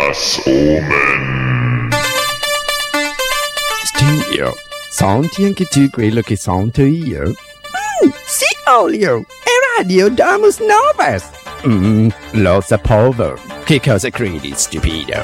Das Omen. Studio, senti anche tu quello che sento io? Sì, Olio, è Radio Domus Novas. Lo sapevo. Che cosa credi, stupido?